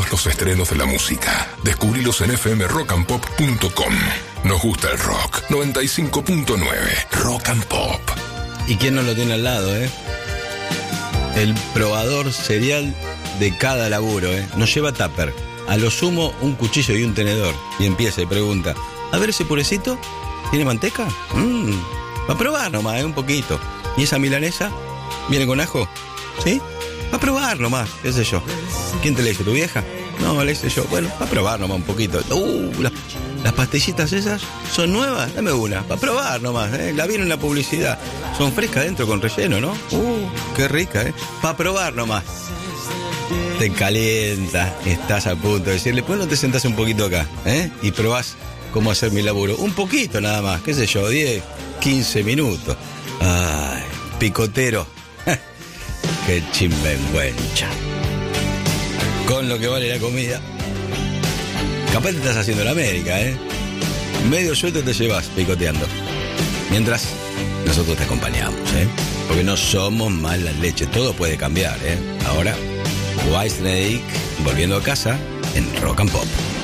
todos los estrenos de la música. Descubrilos en fmrockandpop.com. Nos gusta el rock. 95.9 Rock and Pop. ¿Y quién no lo tiene al lado, El probador serial de cada laburo, No lleva tupper. A lo sumo, un cuchillo y un tenedor. Y empieza y pregunta: a ver ese purecito, ¿tiene manteca? Va a probar nomás, un poquito. ¿Y esa milanesa? ¿Viene con ajo? ¿Sí? Va a probar nomás, qué sé yo. ¿Quién te la hizo, tu vieja? No, la hice yo. Bueno, va a probar nomás un poquito. Las pastillitas esas son nuevas, dame una. Va a probar nomás, La vieron en la publicidad. Son frescas dentro con relleno, ¿no? Qué rica, Va a probar nomás. Te calientas, estás a punto de decirle: ¿por qué no te sentás un poquito acá, y probás cómo hacer mi laburo? Un poquito nada más, qué sé yo, 10, 15 minutos. Ay, picotero. Qué chimbenguencha. Con lo que vale la comida. Capaz te estás haciendo la América, Medio suelto te llevas picoteando. Mientras, nosotros te acompañamos, Porque no somos mala leche, todo puede cambiar, Ahora, Whitesnake volviendo a casa en Rock and Pop.